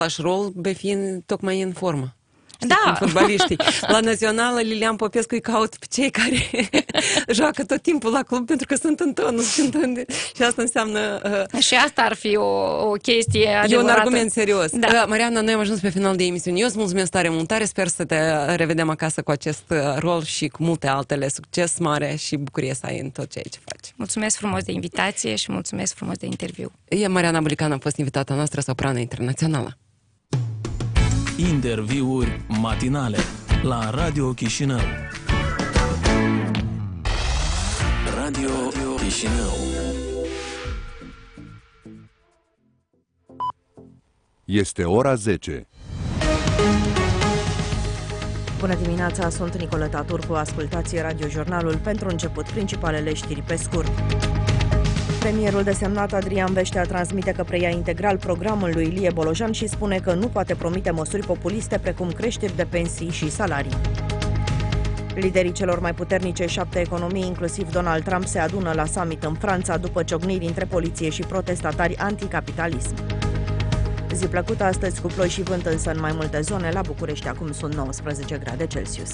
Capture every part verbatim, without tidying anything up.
același rol, fiind tocmai în formă. Da. Fotbaliștii. La Națională, Lilian Popescu îi caut pe cei care joacă tot timpul la club pentru că sunt în tonul. Și asta înseamnă... Uh, și asta ar fi o, o chestie adevărată. E un argument serios. Da. Uh, Mariana, noi am ajuns pe final de emisiune. Eu îți mulțumesc tare mult, tare. Sper să te revedem acasă cu acest rol și cu multe altele. Succes mare și bucurie să ai în tot ceea ce faci. Mulțumesc frumos de invitație și mulțumesc frumos de interviu. E Mariana Bulican a fost invitata noastră, soprană internațională. Interviuri matinale la Radio Chișinău. Radio Chișinău. Este ora zece. Bună dimineața, sunt Nicoleta Turcu, ascultați radiojurnalul. Pentru început, principalele știri pe scurt. Premierul desemnat Adrian Veștea transmite că preia integral programul lui Ilie Bolojan și spune că nu poate promite măsuri populiste precum creșteri de pensii și salarii. Liderii celor mai puternice șapte economii, inclusiv Donald Trump, se adună la summit în Franța după ciocniri între poliție și protestatari anticapitalism. Zi plăcută astăzi cu ploi și vânt, însă în mai multe zone. La București acum sunt nouăsprezece grade Celsius.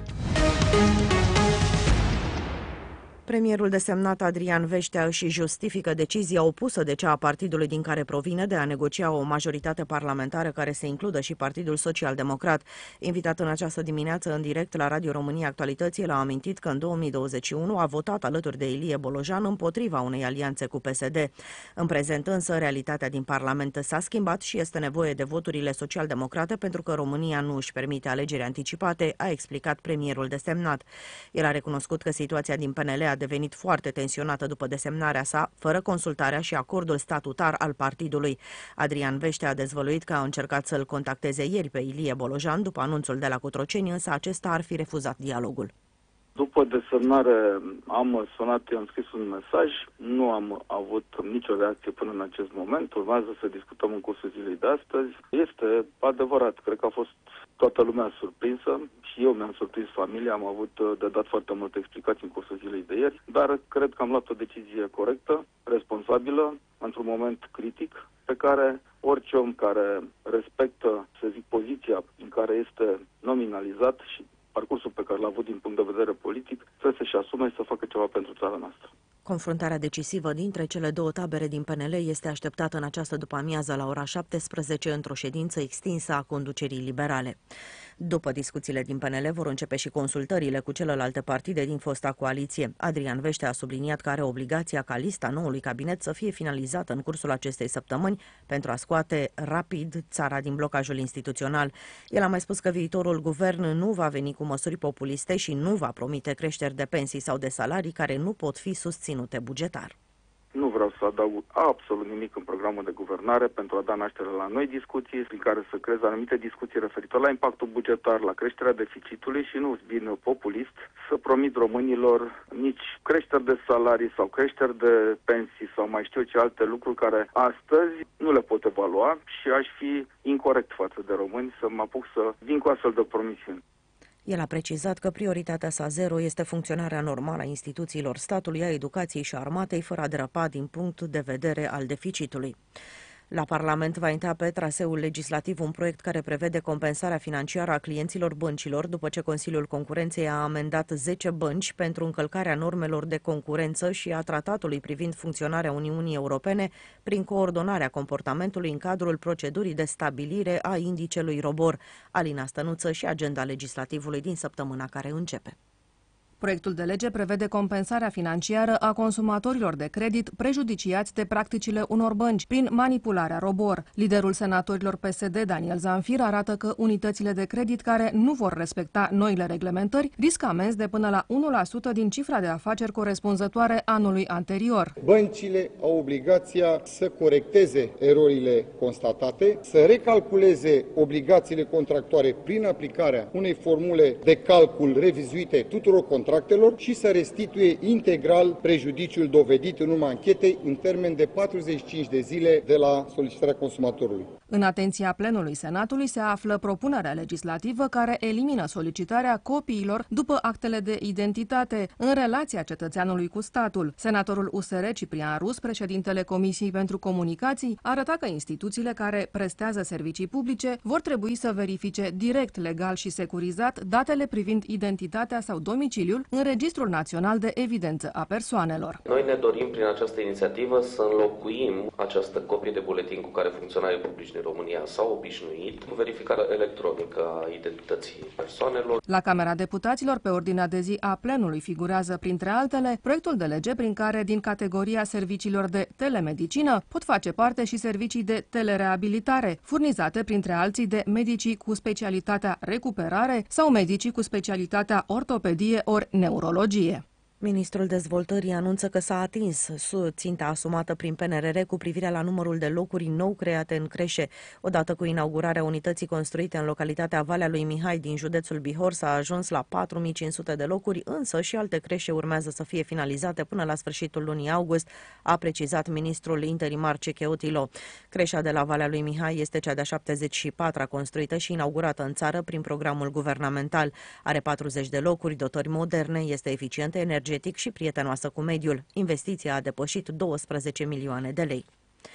Premierul desemnat Adrian Veștea își justifică decizia opusă de cea a partidului din care provine de a negocia o majoritate parlamentară care să includă și Partidul Social-Democrat. Invitat în această dimineață în direct la Radio România Actualități, el a amintit că în două mii douăzeci și unu a votat alături de Ilie Bolojan împotriva unei alianțe cu P S D. În prezent însă, realitatea din Parlament s-a schimbat și este nevoie de voturile social-democrate pentru că România nu își permite alegeri anticipate, a explicat premierul desemnat. El a recunoscut că situația din P N L a devenit foarte tensionată după desemnarea sa, fără consultarea și acordul statutar al partidului. Adrian Veștea a dezvăluit că a încercat să-l contacteze ieri pe Ilie Bolojan după anunțul de la Cotroceni, însă acesta ar fi refuzat dialogul. După desemnare am sunat, i-am scris un mesaj, nu am avut nicio reacție până în acest moment, urmează să discutăm în cursul zilei de astăzi. Este adevărat, cred că a fost toată lumea surprinsă și eu mi-am surprins familia, am avut de dat foarte multe explicații în cursul zilei de ieri, dar cred că am luat o decizie corectă, responsabilă, într-un moment critic, pe care orice om care respectă, să zic, poziția în care este nominalizat și parcursul pe care l-a avut din punct de vedere politic, trebuie să-și asume să facă ceva pentru țara noastră. Confruntarea decisivă dintre cele două tabere din P N L este așteptată în această după-amiază la ora șaptesprezece într-o ședință extinsă a conducerii liberale. După discuțiile din P N L vor începe și consultările cu celelalte partide din fosta coaliție. Adrian Veștea a subliniat că are obligația ca lista noului cabinet să fie finalizată în cursul acestei săptămâni pentru a scoate rapid țara din blocajul instituțional. El a mai spus că viitorul guvern nu va veni cu măsuri populiste și nu va promite creșteri de pensii sau de salarii care nu pot fi susținute bugetar. Nu vreau să adaug absolut nimic în programul de guvernare pentru a da naștere la noi discuții prin care să creez anumite discuții referitor la impactul bugetar, la creșterea deficitului și nu vin populist să promit românilor nici creșteri de salarii sau creșteri de pensii sau mai știu ce alte lucruri care astăzi nu le pot evalua și aș fi incorect față de români să mă apuc să vin cu astfel de promisiuni. El a precizat că prioritatea sa zero este funcționarea normală a instituțiilor statului, a educației și a armatei, fără a derapa din punct de vedere al deficitului. La Parlament va intra pe traseul legislativ un proiect care prevede compensarea financiară a clienților băncilor după ce Consiliul Concurenței a amendat zece bănci pentru încălcarea normelor de concurență și a tratatului privind funcționarea Uniunii Europene prin coordonarea comportamentului în cadrul procedurii de stabilire a indicelui ROBOR. Alina Stănuță și agenda legislativului din săptămâna care începe. Proiectul de lege prevede compensarea financiară a consumatorilor de credit prejudiciați de practicile unor bănci prin manipularea ROBOR. Liderul senatorilor P S D, Daniel Zamfir, arată că unitățile de credit care nu vor respecta noile reglementări riscă amenzi de până la unu la sută din cifra de afaceri corespunzătoare anului anterior. Băncile au obligația să corecteze erorile constatate, să recalculeze obligațiile contractuale prin aplicarea unei formule de calcul revizuite tuturor contractelor și să restituie integral prejudiciul dovedit în urma anchetei în termen de patruzeci și cinci de zile de la solicitarea consumatorului. În atenția plenului Senatului se află propunerea legislativă care elimină solicitarea copiilor după actele de identitate în relația cetățeanului cu statul. Senatorul U S R Ciprian Rus, președintele Comisiei pentru Comunicații, arăta că instituțiile care prestează servicii publice vor trebui să verifice direct, legal și securizat datele privind identitatea sau domiciliul în Registrul Național de Evidență a Persoanelor. Noi ne dorim prin această inițiativă să înlocuim această copie de buletin cu care funcționarii publici din România s-au obișnuit cu verificarea electronică a identității persoanelor. La Camera Deputaților, pe ordinea de zi a plenului, figurează, printre altele, proiectul de lege prin care, din categoria serviciilor de telemedicină, pot face parte și servicii de telereabilitare, furnizate, printre alții, de medicii cu specialitatea recuperare sau medicii cu specialitatea ortopedie ori neurologie. Ministrul Dezvoltării anunță că s-a atins ținta asumată prin P N R R cu privire la numărul de locuri nou create în creșe. Odată cu inaugurarea unității construite în localitatea Valea lui Mihai din județul Bihor s-a ajuns la patru mii cinci sute de locuri, însă și alte creșe urmează să fie finalizate până la sfârșitul lunii august, a precizat ministrul interimar Cecheutilo. Creșa de la Valea lui Mihai este cea de-a șaptezeci și patra construită și inaugurată în țară prin programul guvernamental. Are patruzeci de locuri, dotări moderne, este eficientă energetic și prietenoasă cu mediul. Investiția a depășit douăsprezece milioane de lei.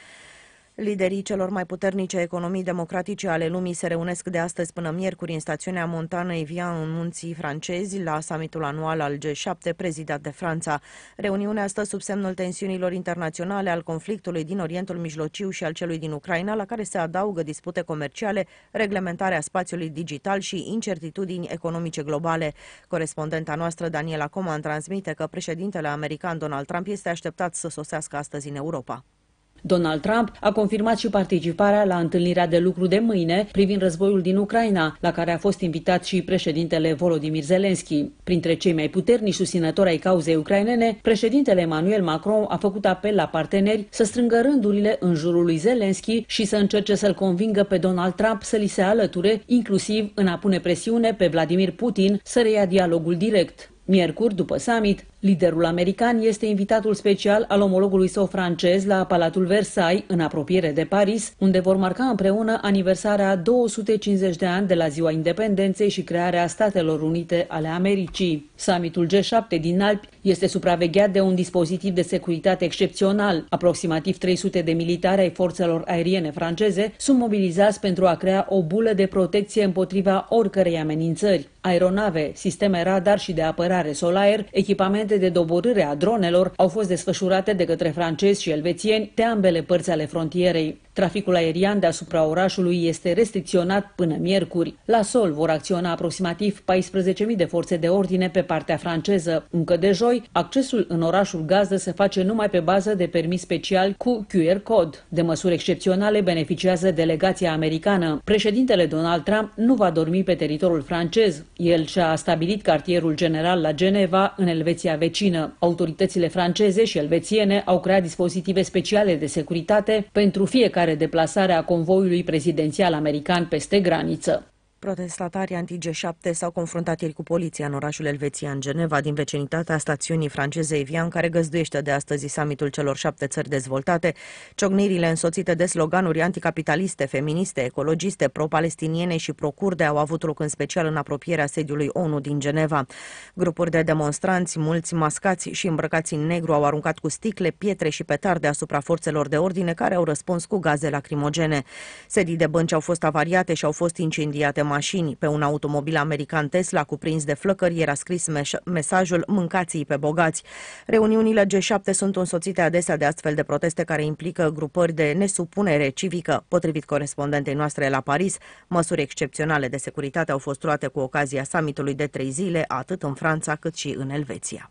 Liderii celor mai puternice economii democratice ale lumii se reunesc de astăzi până miercuri în stațiunea montană Evian în munții francezi la summitul anual al G șapte prezidat de Franța. Reuniunea stă sub semnul tensiunilor internaționale, al conflictului din Orientul Mijlociu și al celui din Ucraina, la care se adaugă dispute comerciale, reglementarea spațiului digital și incertitudini economice globale. Corespondenta noastră Daniela Coman transmite că președintele american Donald Trump este așteptat să sosească astăzi în Europa. Donald Trump a confirmat și participarea la întâlnirea de lucru de mâine privind războiul din Ucraina, la care a fost invitat și președintele Volodymyr Zelensky. Printre cei mai puternici susținători ai cauzei ucrainene, președintele Emmanuel Macron a făcut apel la parteneri să strângă rândurile în jurul lui Zelensky și să încerce să-l convingă pe Donald Trump să li se alăture, inclusiv în a pune presiune pe Vladimir Putin să reia dialogul direct. Miercuri, după summit, liderul american este invitatul special al omologului său francez la Palatul Versailles, în apropiere de Paris, unde vor marca împreună aniversarea a două sute cincizeci de ani de la Ziua Independenței și crearea Statelor Unite ale Americii. Summitul G șapte din Alpi este supravegheat de un dispozitiv de securitate excepțional. Aproximativ trei sute de militari ai forțelor aeriene franceze sunt mobilizați pentru a crea o bulă de protecție împotriva oricărei amenințări. Aeronave, sisteme radar și de apărare sol-aer, echipamente de doborâre a dronelor au fost desfășurate de către francezi și elvețieni de ambele părți ale frontierei. Traficul aerian deasupra orașului este restricționat până miercuri. La sol vor acționa aproximativ paisprezece mii de forțe de ordine pe partea franceză. Încă de joi, accesul în orașul gazdă se face numai pe bază de permis special cu Q R code. De măsuri excepționale beneficiază delegația americană. Președintele Donald Trump nu va dormi pe teritoriul francez. El și-a stabilit cartierul general la Geneva, în Elveția vecină. Autoritățile franceze și elvețiene au creat dispozitive speciale de securitate pentru fiecare deplasare a convoiului prezidențial american peste graniță. Protestatarii anti-G șapte s-au confruntat ieri cu poliția în orașul elvețian Geneva, din vecinătatea stațiunii franceze Evian, care găzduiește de astăzi summitul celor șapte țări dezvoltate. Ciocnirile însoțite de sloganuri anticapitaliste, feministe, ecologiste, pro-palestiniene și pro-curde au avut loc în special în apropierea sediului O N U din Geneva. Grupuri de demonstranți, mulți mascați și îmbrăcați în negru, au aruncat cu sticle, pietre și petarde asupra forțelor de ordine, care au răspuns cu gaze lacrimogene. Sedii de bănci au fost avariate și au fost incendiate mașini. Pe un automobil american Tesla cuprins de flăcări era scris mesajul "Mâncați-i pe bogați". Reuniunile G șapte sunt însoțite adesea de astfel de proteste care implică grupări de nesupunere civică. Potrivit corespondentei noastre la Paris, măsuri excepționale de securitate au fost luate cu ocazia summitului de trei zile, atât în Franța cât și în Elveția.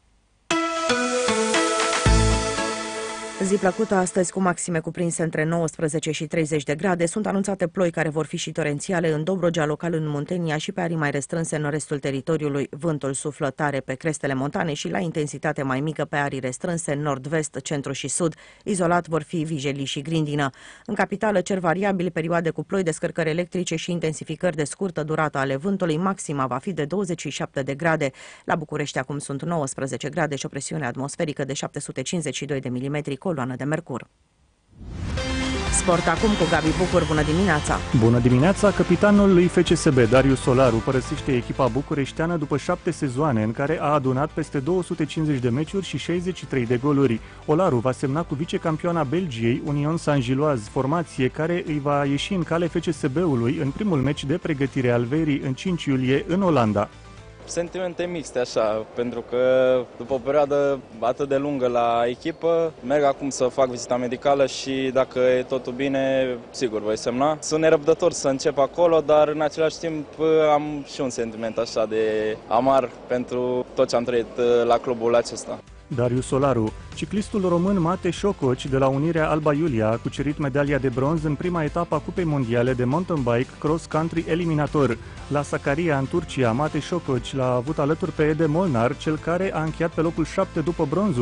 Zi plăcută astăzi, cu maxime cuprinse între nouăsprezece și treizeci de grade. Sunt anunțate ploi care vor fi și torențiale în Dobrogea, local în Muntenia și pe arii mai restrânse în restul teritoriului. Vântul suflă tare pe crestele montane și la intensitate mai mică pe arii restrânse în nord-vest, centru și sud. Izolat vor fi vijelii și grindină. În capitală, cer variabil, perioade cu ploi, descărcări electrice și intensificări de scurtă durată ale vântului. Maxima va fi de douăzeci și șapte de grade. La București acum sunt nouăsprezece grade și o presiune atmosferică de șapte sute cincizeci și doi de milimetri, coloană de mercur. Sport acum cu Gabi Bucur. Bună dimineața! Bună dimineața! Capitanul lui F C S B, Darius Solaru, părăsește echipa bucureșteană după șapte sezoane în care a adunat peste două sute cincizeci de meciuri și șaizeci și trei de goluri. Olaru va semna cu vicecampioana Belgiei, Union Saint-Gilloise, formație care îi va ieși în cale F C S B-ului în primul meci de pregătire al verii în cinci iulie în Olanda. Sentimente mixte așa, pentru că după o perioadă atât de lungă la echipă, merg acum să fac vizita medicală și dacă e totul bine, sigur voi semna. Sunt nerăbdător să încep acolo, dar în același timp am și un sentiment așa de amar pentru tot ce am trăit la clubul acesta. Darius Solaru. Ciclistul român Mate Șococi de la Unirea Alba Iulia a cucerit medalia de bronz în prima etapă a Cupei Mondiale de mountain bike cross-country eliminator. La Sakarya, în Turcia, Mate Șococi l-a avut alături pe Ede Molnar, cel care a încheiat pe locul șapte după bronzul